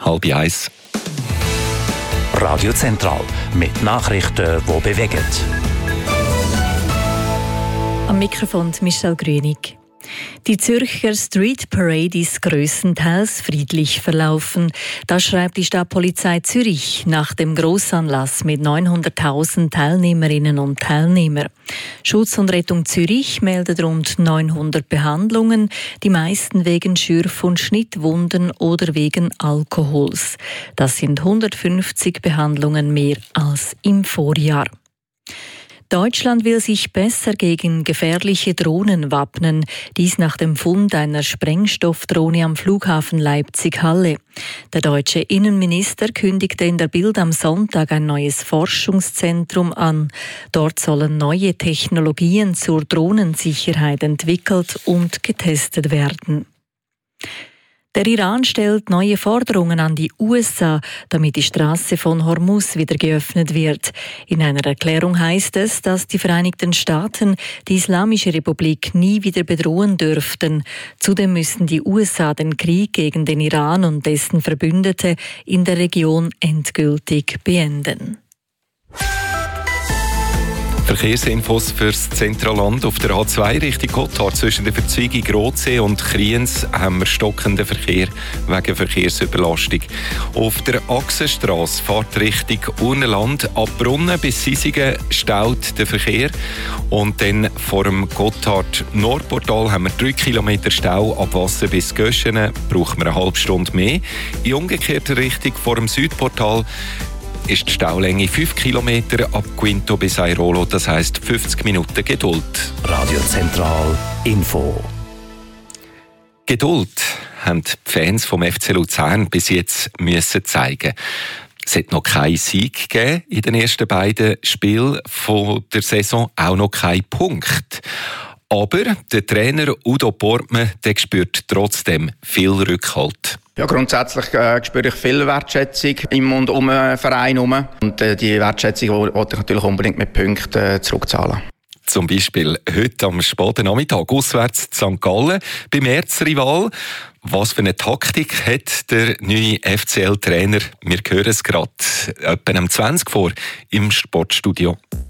12:30. Radio Zentral mit Nachrichten, die bewegen. Am Mikrofon Michelle Grünig. Die Zürcher Street Parade ist grösstenteils friedlich verlaufen. Das schreibt die Stadtpolizei Zürich nach dem Grossanlass mit 900.000 Teilnehmerinnen und Teilnehmern. Schutz und Rettung Zürich meldet rund 900 Behandlungen, die meisten wegen Schürf- und Schnittwunden oder wegen Alkohols. Das sind 150 Behandlungen mehr als im Vorjahr. Deutschland will sich besser gegen gefährliche Drohnen wappnen. Dies nach dem Fund einer Sprengstoffdrohne am Flughafen Leipzig-Halle. Der deutsche Innenminister kündigte in der Bild am Sonntag ein neues Forschungszentrum an. Dort sollen neue Technologien zur Drohnensicherheit entwickelt und getestet werden. Der Iran stellt neue Forderungen an die USA, damit die Straße von Hormuz wieder geöffnet wird. In einer Erklärung heißt es, dass die Vereinigten Staaten die Islamische Republik nie wieder bedrohen dürften. Zudem müssen die USA den Krieg gegen den Iran und dessen Verbündete in der Region endgültig beenden. Verkehrsinfos fürs Zentralland. Auf der A2 Richtung Gotthard zwischen der Verzweigung Rotsee und Kriens haben wir stockenden Verkehr wegen Verkehrsüberlastung. Auf der Achsenstrasse fährt Richtung Urnerland ab Brunnen bis Sisigen staut der Verkehr. Und dann vor dem Gotthard Nordportal haben wir 3 Kilometer Stau ab Wasser bis Göschenen. Brauchen wir eine halbe Stunde mehr. In umgekehrter Richtung vor dem Südportal ist die Staulänge 5 Kilometer ab Quinto bis Airolo, das heisst 50 Minuten Geduld. Radio Zentral Info. Geduld haben die Fans vom FC Luzern bis jetzt müssen zeigen. Es hat noch keinen Sieg gegeben in den ersten beiden Spielen der Saison, auch noch keinen Punkt. Aber der Trainer Udo Portmann, der spürt trotzdem viel Rückhalt. Ja, grundsätzlich spüre ich viel Wertschätzung im und um den Verein herum. Und die Wertschätzung wollte ich natürlich unbedingt mit Punkten zurückzahlen. Zum Beispiel heute am späten Nachmittag auswärts zu St. Gallen beim Erzrival. Was für eine Taktik hat der neue FCL-Trainer? Wir hören es gerade etwa um 20 vor im Sportstudio.